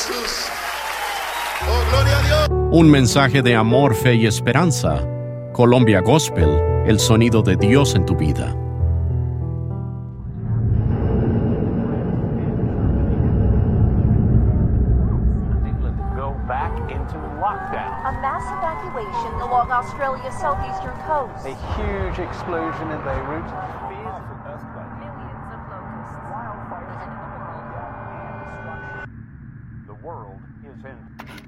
Jesús. Oh, gloria a Dios. Un mensaje de amor, fe y esperanza. Colombia Gospel, el sonido de Dios en tu vida. England go back into lockdown. A mass evacuation along Australia's southeastern coast. A huge explosion in Beirut. Millions of locusts. Wildfires in the world. And destruction. The world is in.